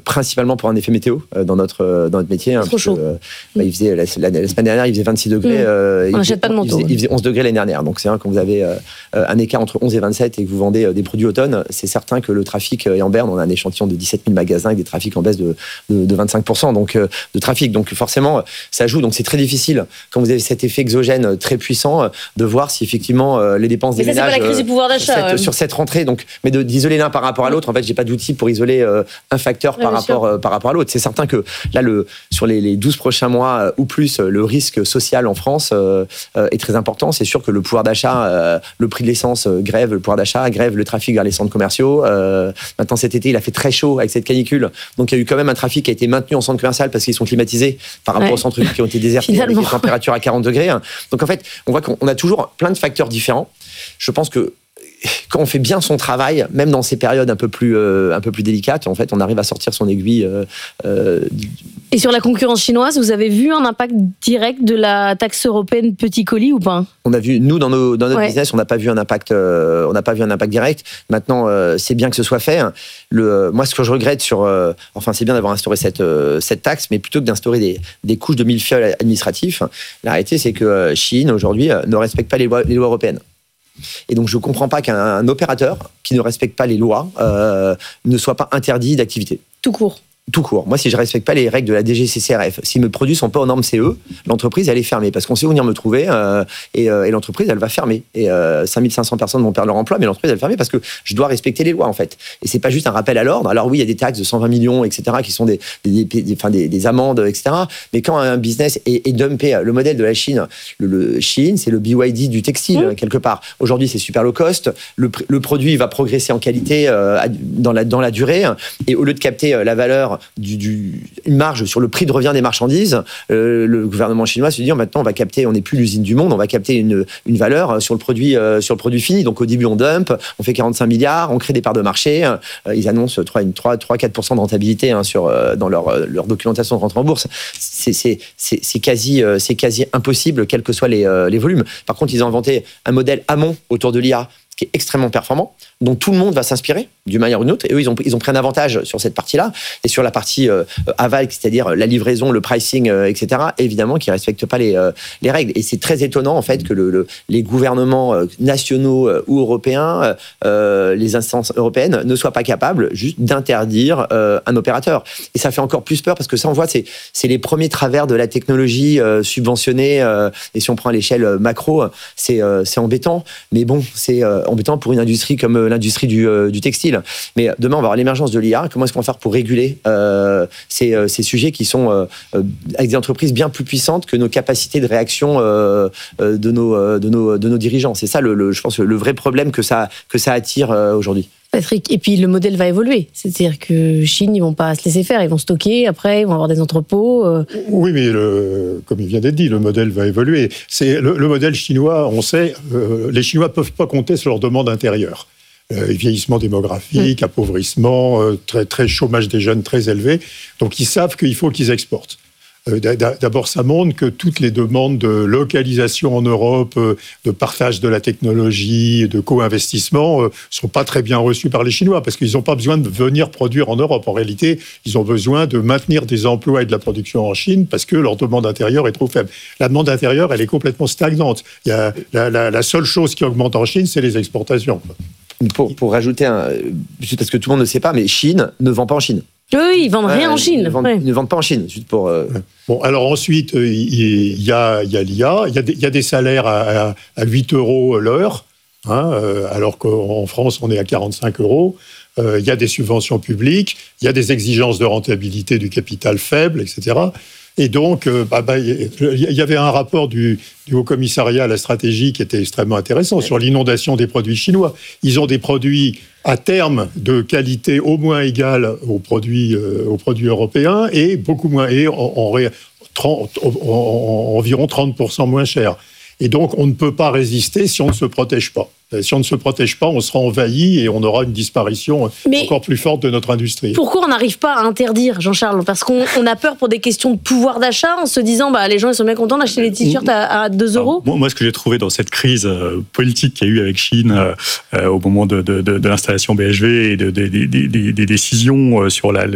principalement pour un effet météo dans notre métier. C'est trop chaud. Il faisait, la semaine dernière, il faisait 26 degrés. On n'achète pas de manteau. Il faisait 11 degrés l'année dernière. Donc c'est vrai, quand vous avez un écart entre 11 et 27 et que vous vendez des produits automne, c'est certain que le trafic est en berne. On a un échantillon de 17 000 magasins avec des trafics en baisse de 25% donc, de trafic. Donc forcément, ça joue. Donc c'est très difficile, quand vous avez cet effet exogène très puissant, de voir si effectivement les dépenses des ménages... Mais ça, c'est pas la crise du pouvoir d'achat. Sur cette rentrée. Donc, mais d'isoler l'un par rapport à l'autre, en fait, j'ai pas d'outil pour isoler un facteur par rapport à l'autre. C'est certain que là, sur les 12 prochains mois ou plus, le risque social en France est très important. C'est sûr que le pouvoir d'achat, le prix de l'essence grève le pouvoir d'achat, grève le trafic vers les centres commerciaux. Maintenant, cet été, il a fait très chaud avec cette canicule. Donc, il y a eu quand même un trafic qui a été maintenu en centre commercial parce qu'ils sont climatisés par rapport aux centres qui ont été désertés avec des températures à 40 degrés. Donc, en fait, on voit qu'on a toujours plein de facteurs différents. Je pense que quand on fait bien son travail, même dans ces périodes un peu plus délicates, en fait, on arrive à sortir son aiguille. Et sur la concurrence chinoise, vous avez vu un impact direct de la taxe européenne petit colis ou pas ? On a vu, nous, dans notre business, on n'a pas vu un impact direct. Maintenant, c'est bien que ce soit fait. Moi, ce que je regrette c'est bien d'avoir instauré cette taxe, mais plutôt que d'instaurer des couches de millefeuille administratifs, la réalité, c'est que Chine, aujourd'hui, ne respecte pas les lois européennes. Et donc, je ne comprends pas qu'un opérateur qui ne respecte pas les lois ne soit pas interdit d'activité. Tout court. Moi, si je ne respecte pas les règles de la DGCCRF, si mes produits ne sont pas aux normes CE, l'entreprise, elle est fermée. Parce qu'on sait où venir me trouver et l'entreprise, elle va fermer. Et 5500 personnes vont perdre leur emploi, mais l'entreprise, elle va fermer parce que je dois respecter les lois, en fait. Et ce n'est pas juste un rappel à l'ordre. Alors oui, il y a des taxes de 120 millions, etc., qui sont des amendes, etc. Mais quand un business est dumpé, le modèle de la Chine, Chine, c'est le BYD du textile, quelque part. Aujourd'hui, c'est super low cost. Le produit va progresser en qualité dans la durée. Et au lieu de capter la valeur une marge sur le prix de revient des marchandises, le gouvernement chinois se dit maintenant on n'est plus l'usine du monde, on va capter une valeur sur le produit fini. Donc au début on dump, on fait 45 milliards, on crée des parts de marché, ils annoncent 3-4% de rentabilité dans leur documentation de rentrée en bourse. C'est quasi impossible, quels que soient les volumes. Par contre, ils ont inventé un modèle amont autour de l'IA qui est extrêmement performant, dont tout le monde va s'inspirer d'une manière ou d'une autre. Et eux, ils ont pris un avantage sur cette partie-là. Et sur la partie aval, c'est-à-dire la livraison, le pricing, etc., évidemment, qui ne respectent pas les règles. Et c'est très étonnant, en fait, que les gouvernements nationaux ou européens, les instances européennes, ne soient pas capables juste d'interdire un opérateur. Et ça fait encore plus peur, parce que ça, on voit, c'est les premiers travers de la technologie subventionnée. Et si on prend à l'échelle macro, c'est embêtant. Mais bon, c'est embêtant pour une industrie comme l'industrie du textile. Mais demain, on va avoir l'émergence de l'IA. Comment est-ce qu'on va faire pour réguler ces sujets qui sont avec des entreprises bien plus puissantes que nos capacités de réaction de nos dirigeants. C'est ça, je pense, le vrai problème que ça attire aujourd'hui. Patrick, et puis le modèle va évoluer. C'est-à-dire que Chine, ils vont pas se laisser faire, ils vont stocker, après ils vont avoir des entrepôts. Oui, mais comme il vient d'être dit, le modèle va évoluer. C'est le modèle chinois, on sait, les Chinois peuvent pas compter sur leur demande intérieure. Vieillissement démographique, appauvrissement, très chômage des jeunes très élevé. Donc ils savent qu'il faut qu'ils exportent. D'abord, ça montre que toutes les demandes de localisation en Europe, de partage de la technologie, de co-investissement, ne sont pas très bien reçues par les Chinois, parce qu'ils n'ont pas besoin de venir produire en Europe. En réalité, ils ont besoin de maintenir des emplois et de la production en Chine, parce que leur demande intérieure est trop faible. La demande intérieure, elle est complètement stagnante. La seule chose qui augmente en Chine, c'est les exportations. Pour rajouter, juste parce que tout le monde ne sait pas, mais Chine ne vend pas en Chine. Oui, ils vendent rien en Chine. Ils ne vendent pas en Chine, juste pour... Bon, alors ensuite, il y a l'IA, il y a des salaires à 8 € l'heure, alors qu'en France, on est à 45 €. Il y a des subventions publiques, il y a des exigences de rentabilité du capital faible, etc. Et donc, il y avait un rapport du Haut-Commissariat à la stratégie qui était extrêmement intéressant sur l'inondation des produits chinois. Ils ont des produits à terme de qualité au moins égale aux produits européens et beaucoup moins, et environ 30% moins cher. Et donc, on ne peut pas résister si on ne se protège pas. Si on ne se protège pas, on sera envahi et on aura une disparition encore plus forte de notre industrie. Pourquoi on n'arrive pas à interdire, Jean-Charles ? Parce qu'on a peur pour des questions de pouvoir d'achat, en se disant les gens ils sont bien contents d'acheter les t-shirts à 2 €. Moi, ce que j'ai trouvé dans cette crise politique qu'il y a eu avec Chine au moment de l'installation BHV et des décisions sur